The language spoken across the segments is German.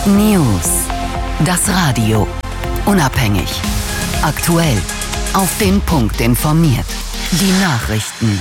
News. Das Radio. Unabhängig. Aktuell. Auf den Punkt informiert. Die Nachrichten.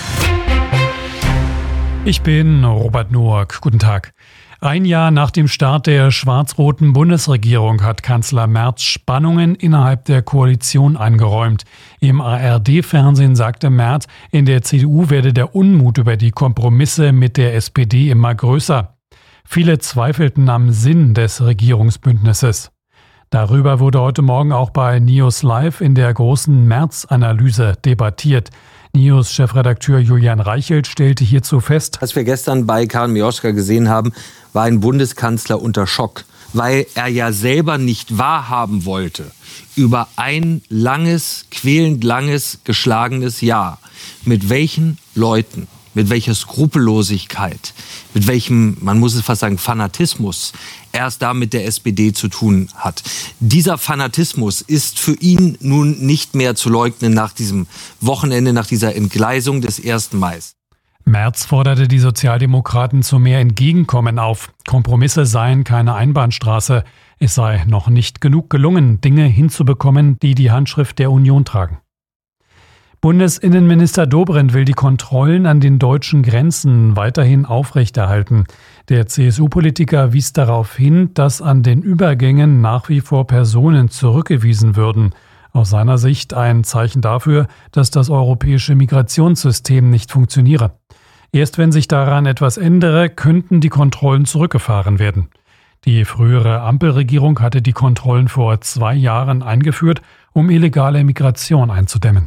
Ich bin Robert Noack. Guten Tag. Ein Jahr nach dem Start der schwarz-roten Bundesregierung hat Kanzler Merz Spannungen innerhalb der Koalition eingeräumt. Im ARD-Fernsehen sagte Merz, in der CDU werde der Unmut über die Kompromisse mit der SPD immer größer. Viele zweifelten am Sinn des Regierungsbündnisses. Darüber wurde heute Morgen auch bei News Live in der großen Merz-Analyse debattiert. News-Chefredakteur Julian Reichelt stellte hierzu fest: Was wir gestern bei Karl Mioschka gesehen haben, war ein Bundeskanzler unter Schock, weil er ja selber nicht wahrhaben wollte über ein langes, quälend langes, geschlagenes Jahr. Mit welchen Leuten, mit welcher Skrupellosigkeit, mit welchem, man muss es fast sagen, Fanatismus er es da mit der SPD zu tun hat. Dieser Fanatismus ist für ihn nun nicht mehr zu leugnen nach diesem Wochenende, nach dieser Entgleisung des 1. Mai. Merz forderte die Sozialdemokraten zu mehr Entgegenkommen auf. Kompromisse seien keine Einbahnstraße. Es sei noch nicht genug gelungen, Dinge hinzubekommen, die die Handschrift der Union tragen. Bundesinnenminister Dobrindt will die Kontrollen an den deutschen Grenzen weiterhin aufrechterhalten. Der CSU-Politiker wies darauf hin, dass an den Übergängen nach wie vor Personen zurückgewiesen würden. Aus seiner Sicht ein Zeichen dafür, dass das europäische Migrationssystem nicht funktioniere. Erst wenn sich daran etwas ändere, könnten die Kontrollen zurückgefahren werden. Die frühere Ampelregierung hatte die Kontrollen vor 2 Jahren eingeführt, um illegale Migration einzudämmen.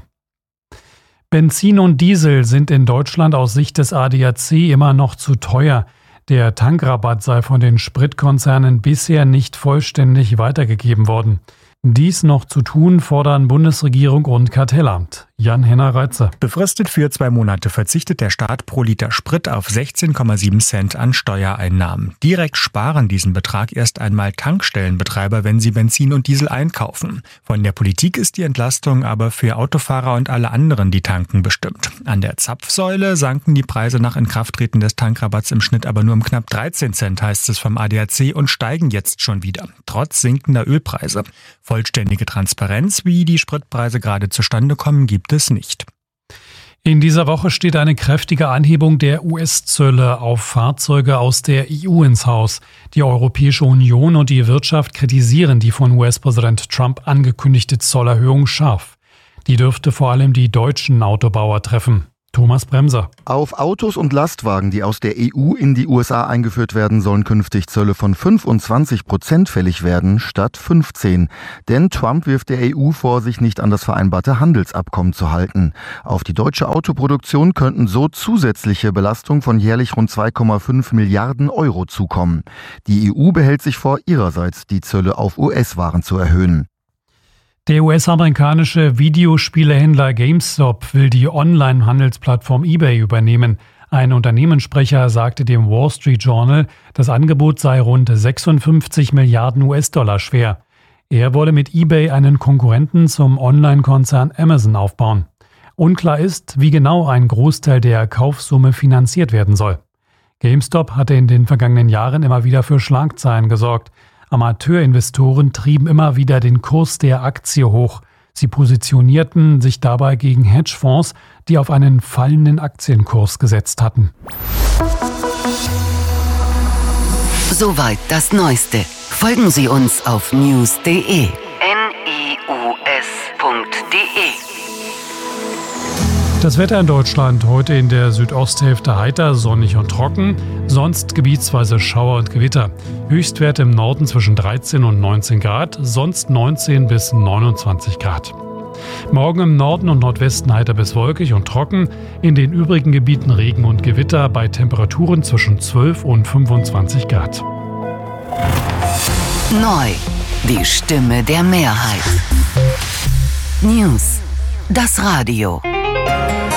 Benzin und Diesel sind in Deutschland aus Sicht des ADAC immer noch zu teuer. Der Tankrabatt sei von den Spritkonzernen bisher nicht vollständig weitergegeben worden. Dies noch zu tun, fordern Bundesregierung und Kartellamt. Jan-Henner Reitze. Befristet für 2 Monate verzichtet der Staat pro Liter Sprit auf 16,7 Cent an Steuereinnahmen. Direkt sparen diesen Betrag erst einmal Tankstellenbetreiber, wenn sie Benzin und Diesel einkaufen. Von der Politik ist die Entlastung aber für Autofahrer und alle anderen, die tanken, bestimmt. An der Zapfsäule sanken die Preise nach Inkrafttreten des Tankrabatts im Schnitt aber nur um knapp 13 Cent, heißt es vom ADAC, und steigen jetzt schon wieder, trotz sinkender Ölpreise. Vollständige Transparenz, wie die Spritpreise gerade zustande kommen, gibt es nicht. In dieser Woche steht eine kräftige Anhebung der US-Zölle auf Fahrzeuge aus der EU ins Haus. Die Europäische Union und die Wirtschaft kritisieren die von US-Präsident Trump angekündigte Zollerhöhung scharf. Die dürfte vor allem die deutschen Autobauer treffen. Thomas Bremser. Auf Autos und Lastwagen, die aus der EU in die USA eingeführt werden, sollen künftig Zölle von 25% fällig werden, statt 15%. Denn Trump wirft der EU vor, sich nicht an das vereinbarte Handelsabkommen zu halten. Auf die deutsche Autoproduktion könnten so zusätzliche Belastungen von jährlich rund 2,5 Milliarden Euro zukommen. Die EU behält sich vor, ihrerseits die Zölle auf US-Waren zu erhöhen. Der US-amerikanische Videospielehändler GameStop will die Online-Handelsplattform eBay übernehmen. Ein Unternehmenssprecher sagte dem Wall Street Journal, das Angebot sei rund 56 Milliarden US-Dollar schwer. Er wolle mit eBay einen Konkurrenten zum Online-Konzern Amazon aufbauen. Unklar ist, wie genau ein Großteil der Kaufsumme finanziert werden soll. GameStop hatte in den vergangenen Jahren immer wieder für Schlagzeilen gesorgt. Amateurinvestoren trieben immer wieder den Kurs der Aktie hoch. Sie positionierten sich dabei gegen Hedgefonds, die auf einen fallenden Aktienkurs gesetzt hatten. Soweit das Neueste. Folgen Sie uns auf news.de. Das Wetter in Deutschland heute in der Südosthälfte heiter, sonnig und trocken, sonst gebietsweise Schauer und Gewitter. Höchstwerte im Norden zwischen 13 und 19 Grad, sonst 19 bis 29 Grad. Morgen im Norden und Nordwesten heiter bis wolkig und trocken, in den übrigen Gebieten Regen und Gewitter bei Temperaturen zwischen 12 und 25 Grad. Neu, die Stimme der Mehrheit. News, das Radio.